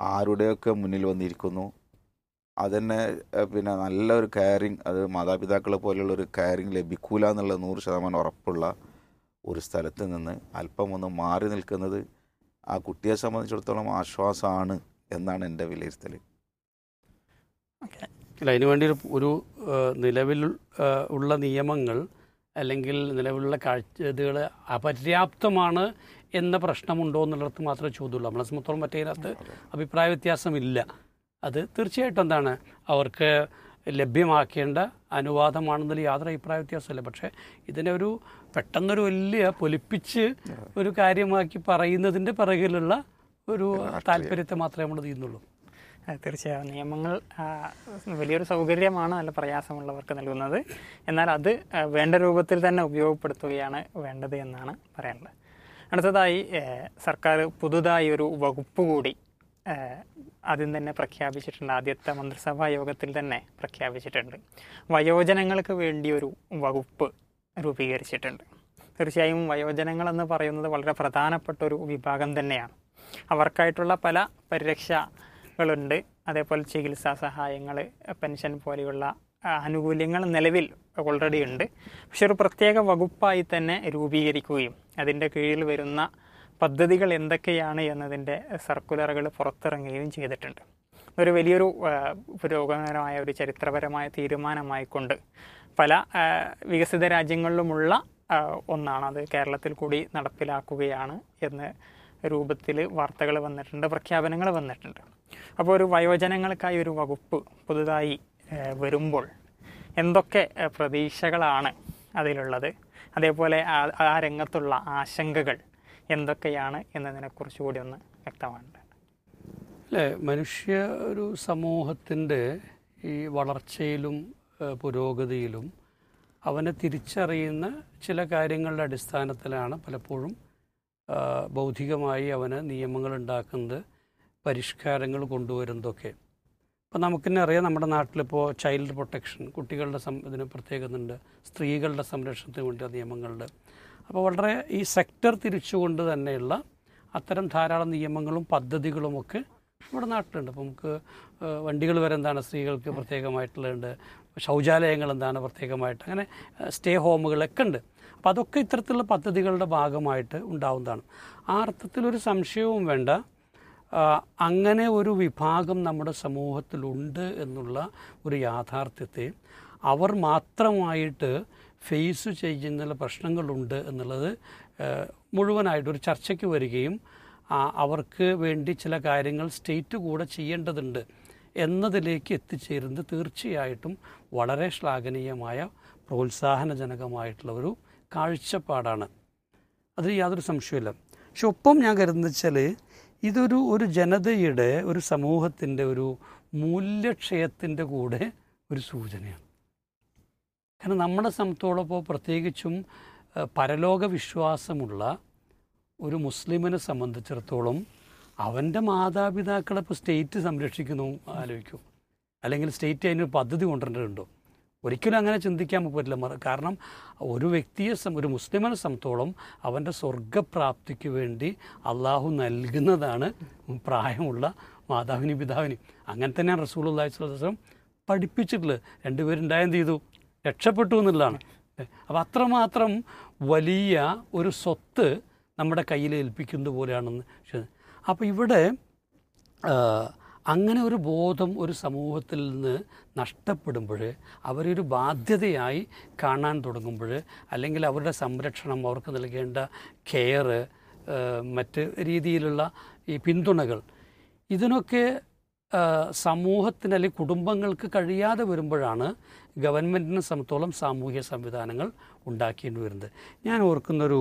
ആരുടെയൊക്കെ മുന്നിൽ വന്നിരിക്കുന്നു. അതന്നെ പിന്നെ നല്ലൊരു കെയറിങ്, അത് മാതാപിതാക്കളെ പോലെയുള്ളൊരു കെയറിങ് ലഭിക്കൂല എന്നുള്ള 100% ഉറപ്പുള്ള ഒരു സ്ഥലത്ത് നിന്ന് അല്പം ഒന്ന് മാറി നിൽക്കുന്നത് ആ കുട്ടിയെ സംബന്ധിച്ചിടത്തോളം ആശ്വാസമാണ് എന്നാണ് എൻ്റെ വിലയിരുത്തൽ. അല്ല, അതിനുവേണ്ടി ഒരു നിലവിൽ ഉള്ള നിയമങ്ങൾ അല്ലെങ്കിൽ നിലവിലുള്ള ഇതുകൾ അപര്യാപ്തമാണ് എന്ന പ്രശ്നമുണ്ടോ എന്നുള്ളത് മാത്രമേ ചോദ്യമുള്ളൂ. നമ്മളെ സംബന്ധിച്ചോളം മറ്റേതിനകത്ത് അഭിപ്രായ വ്യത്യാസമില്ല. അത് തീർച്ചയായിട്ടും എന്താണ് അവർക്ക് ലഭ്യമാക്കേണ്ട അനുവാദമാണെന്നതിൽ യാതൊരു അഭിപ്രായ വ്യത്യാസമില്ല. പക്ഷേ ഇതിനെ ഒരു പെട്ടെന്നൊരു വലിയ പൊലിപ്പിച്ച് ഒരു കാര്യമാക്കി പറയുന്നതിൻ്റെ പിറകിലുള്ള ഒരു താല്പര്യത്തെ മാത്രമേ നമ്മൾ ചെയ്യുന്നുള്ളൂ. തീർച്ചയായും നിയമങ്ങൾ വലിയൊരു സൗകര്യമാണ് നല്ല പ്രയാസമുള്ളവർക്ക് നൽകുന്നത്. എന്നാൽ അത് വേണ്ട രൂപത്തിൽ തന്നെ ഉപയോഗപ്പെടുത്തുകയാണ് വേണ്ടത് എന്നാണ് പറയാനുള്ളത്. അടുത്തതായി സർക്കാർ പുതുതായി ഒരു വകുപ്പ് കൂടി ആദ്യം തന്നെ പ്രഖ്യാപിച്ചിട്ടുണ്ട്. ആദ്യത്തെ മന്ത്രിസഭാ യോഗത്തിൽ തന്നെ പ്രഖ്യാപിച്ചിട്ടുണ്ട്. വയോജനങ്ങൾക്ക് വേണ്ടി ഒരു വകുപ്പ് രൂപീകരിച്ചിട്ടുണ്ട്. തീർച്ചയായും വയോജനങ്ങളെന്ന് പറയുന്നത് വളരെ പ്രധാനപ്പെട്ട ഒരു വിഭാഗം തന്നെയാണ്. അവർക്കായിട്ടുള്ള പല പരിരക്ഷകളുണ്ട്. അതേപോലെ ചികിത്സാ സഹായങ്ങൾ, പെൻഷൻ പോലെയുള്ള ആനുകൂല്യങ്ങൾ നിലവിൽ ഓൾറെഡി ഉണ്ട്. പക്ഷെ ഒരു പ്രത്യേക വകുപ്പായി തന്നെ രൂപീകരിക്കുകയും അതിൻ്റെ കീഴിൽ വരുന്ന പദ്ധതികൾ എന്തൊക്കെയാണ് എന്നതിൻ്റെ സർക്കുലറുകൾ പുറത്തിറങ്ങുകയും ചെയ്തിട്ടുണ്ട്. ഒരു വലിയൊരു പുരോഗമനമായ ഒരു ചരിത്രപരമായ തീരുമാനമായിക്കൊണ്ട് പല വികസിത രാജ്യങ്ങളിലുമുള്ള ഒന്നാണ്. അത് കേരളത്തിൽ കൂടി നടപ്പിലാക്കുകയാണ് എന്ന രൂപത്തിൽ വാർത്തകൾ വന്നിട്ടുണ്ട്, പ്രഖ്യാപനങ്ങൾ വന്നിട്ടുണ്ട്. അപ്പോൾ ഒരു വയോജനങ്ങൾക്കായി ഒരു വകുപ്പ് പുതുതായി വരുമ്പോൾ എന്തൊക്കെ പ്രതീക്ഷകളാണ് അതിലുള്ളത്, അതേപോലെ ആ രംഗത്തുള്ള ആശങ്കകൾ എന്തൊക്കെയാണ് എന്നതിനെക്കുറിച്ച് കൂടി ഒന്ന് വ്യക്തമാണ്ട്. അല്ലേ, മനുഷ്യ ഒരു സമൂഹത്തിൻ്റെ ഈ വളർച്ചയിലും പുരോഗതിയിലും അവനെ തിരിച്ചറിയുന്ന ചില കാര്യങ്ങളുടെ അടിസ്ഥാനത്തിലാണ് പലപ്പോഴും ബൗദ്ധികമായി അവന് നിയമങ്ങൾ ഉണ്ടാക്കുന്നത്, പരിഷ്കാരങ്ങൾ കൊണ്ടുവരുന്നതൊക്കെ. അപ്പോൾ നമുക്കെന്നെ അറിയാം, നമ്മുടെ നാട്ടിലിപ്പോൾ ചൈൽഡ് പ്രൊട്ടക്ഷൻ, കുട്ടികളുടെ ഇതിന് പ്രത്യേകതയുണ്ട്, സ്ത്രീകളുടെ സംരക്ഷണത്തിന് വേണ്ടി നിയമങ്ങളുണ്ട്. അപ്പോൾ വളരെ ഈ സെക്ടർ തിരിച്ചുകൊണ്ട് തന്നെയുള്ള അത്തരം ധാരാളം നിയമങ്ങളും പദ്ധതികളുമൊക്കെ നമ്മുടെ നാട്ടിലുണ്ട്. അപ്പോൾ നമുക്ക് വണ്ടികൾ വരെ എന്താണ് സ്ത്രീകൾക്ക് പ്രത്യേകമായിട്ടുള്ളതുണ്ട്, ശൗചാലയങ്ങൾ എന്താണ് പ്രത്യേകമായിട്ട്, അങ്ങനെ സ്റ്റേ ഹോമുകളൊക്കെ ഉണ്ട്. അപ്പോൾ അതൊക്കെ ഇത്തരത്തിലുള്ള പദ്ധതികളുടെ ഭാഗമായിട്ട് ഉണ്ടാവുന്നതാണ്. ആ അർത്ഥത്തിലൊരു സംശയവും വേണ്ട, അങ്ങനെ ഒരു വിഭാഗം നമ്മുടെ സമൂഹത്തിലുണ്ട് എന്നുള്ള ഒരു യാഥാർത്ഥ്യത്തെ അവർ മാത്രമായിട്ട് ഫേസ് ചെയ്യുന്ന പ്രശ്നങ്ങളുണ്ട് എന്നുള്ളത് മുഴുവനായിട്ടൊരു ചർച്ചയ്ക്ക് വരികയും അവർക്ക് വേണ്ടി ചില കാര്യങ്ങൾ സ്റ്റേറ്റ് കൂടെ ചെയ്യേണ്ടതുണ്ട് എന്നതിലേക്ക് എത്തിച്ചേരുന്നത് തീർച്ചയായിട്ടും വളരെ ശ്ലാഘനീയമായ പ്രോത്സാഹനജനകമായിട്ടുള്ള ഒരു കാഴ്ചപ്പാടാണ്. അതിൽ യാതൊരു സംശയമില്ല. പക്ഷെ ഒപ്പം ഞാൻ കരുതുന്നത് വെച്ചാൽ ഒരു ജനതയുടെ, ഒരു സമൂഹത്തിൻ്റെ ഒരു മൂല്യക്ഷയത്തിൻ്റെ കൂടെ ഒരു സൂചനയാണ്. കാരണം നമ്മുടെ സംബന്ധിച്ചോടൊപ്പം പ്രത്യേകിച്ചും പരലോക വിശ്വാസമുള്ള ഒരു മുസ്ലിമിനെ സംബന്ധിച്ചിടത്തോളം അവൻ്റെ മാതാപിതാക്കളെ ഇപ്പോൾ സ്റ്റേറ്റ് സംരക്ഷിക്കുന്നു ആലോചിക്കും, അല്ലെങ്കിൽ സ്റ്റേറ്റ് അതിനൊരു പദ്ധതി കൊണ്ടുവരേണ്ടതുണ്ടോ? ഒരിക്കലും അങ്ങനെ ചിന്തിക്കാൻ പറ്റില്ല. കാരണം ഒരു വ്യക്തിയെ, ഒരു മുസ്ലിമിനെ സംബന്ധിച്ചോളം അവൻ്റെ സ്വർഗപ്രാപ്തിക്ക് വേണ്ടി അള്ളാഹു നൽകുന്നതാണ് പ്രായമുള്ള മാതാവിനും പിതാവിനും. അങ്ങനെ തന്നെയാണ് റസൂലുള്ളാഹി സ്വല്ലല്ലാഹു അലൈഹി വസല്ലം പഠിപ്പിച്ചിട്ടുള്ളത്. രണ്ടുപേരുണ്ടായെന്ത് ചെയ്തു? രക്ഷപ്പെട്ടു എന്നുള്ളതാണ്. അപ്പോൾ അത്രമാത്രം വലിയ ഒരു സ്വത്ത് നമ്മുടെ കയ്യിൽ ഏൽപ്പിക്കുന്നത് പോലെയാണെന്ന്. അപ്പോൾ ഇവിടെ അങ്ങനെ ഒരു ബോധം ഒരു സമൂഹത്തിൽ നിന്ന് നഷ്ടപ്പെടുമ്പോൾ, അവരൊരു ബാധ്യതയായി കാണാൻ തുടങ്ങുമ്പോൾ, അല്ലെങ്കിൽ അവരുടെ സംരക്ഷണം, അവർക്ക് നൽകേണ്ട കെയർ, മറ്റ് രീതിയിലുള്ള ഈ പിന്തുണകൾ, ഇതിനൊക്കെ സമൂഹത്തിന് അല്ലെങ്കിൽ കുടുംബങ്ങൾക്ക് കഴിയാതെ വരുമ്പോഴാണ് ഗവൺമെൻറ്റിനെ സംബന്ധിച്ചോളം സാമൂഹ്യ സംവിധാനങ്ങൾ ഉണ്ടാക്കേണ്ടി വരുന്നത്. ഞാൻ ഓർക്കുന്നൊരു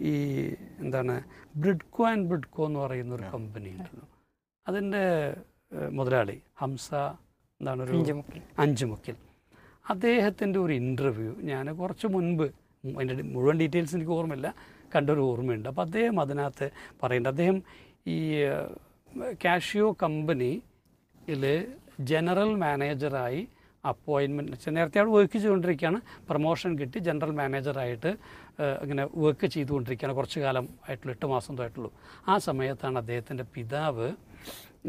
ബ്രിഡ്കോ ആൻഡ് ബ്രിഡ്കോ എന്ന് പറയുന്നൊരു കമ്പനി ഉണ്ടല്ലോ, അതിൻ്റെ മുതലാളി ഹംസ അഞ്ചുമുക്കിൽ, അദ്ദേഹത്തിൻ്റെ ഒരു ഇൻ്റർവ്യൂ ഞാൻ കുറച്ച് മുൻപ്, അതിൻ്റെ മുഴുവൻ ഡീറ്റെയിൽസ് എനിക്ക് ഓർമ്മയില്ല, കണ്ടൊരു ഓർമ്മയുണ്ട്. അപ്പോൾ അദ്ദേഹം അതിനകത്ത് പറയുന്നുണ്ട്, അദ്ദേഹം ഈ കാഷിയോ കമ്പനിയിൽ ജനറൽ മാനേജറായി അപ്പോയിൻമെൻറ്റ്, നേരത്തെ അവിടെ വർക്ക് ചെയ്തുകൊണ്ടിരിക്കുകയാണ്, പ്രൊമോഷൻ കിട്ടി ജനറൽ മാനേജറായിട്ട് ഇങ്ങനെ വർക്ക് ചെയ്തുകൊണ്ടിരിക്കുകയാണ്. കുറച്ച് കാലം ആയിട്ടുള്ളൂ, 8 മാസം ആയിട്ടുള്ളൂ. ആ സമയത്താണ് അദ്ദേഹത്തിൻ്റെ പിതാവ്